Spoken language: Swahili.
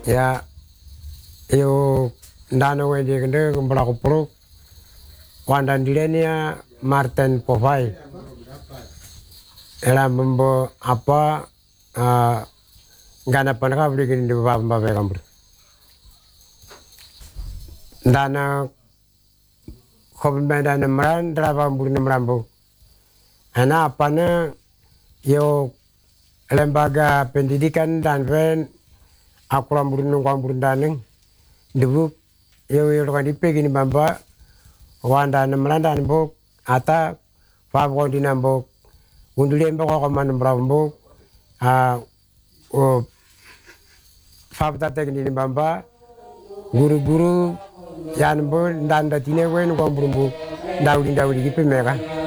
ya yo ndano wende kende kumbala kupro wanda dilenia Martin Povai era mambo apa ngana panaka beli kini di bamba bekambur ndana khob medan meran draba bur nemrambo ana apana yo lembaga pendidikan dan ren akuram bur nungkwam daneng debu yo kan dipe gini bamba wanda nemran dan bok ata fabo dinambok undulen boko ko man brambo o fabta tekni bamba guru-guru yan bo ndanda tine wen ko brumbu dawdi gipe meka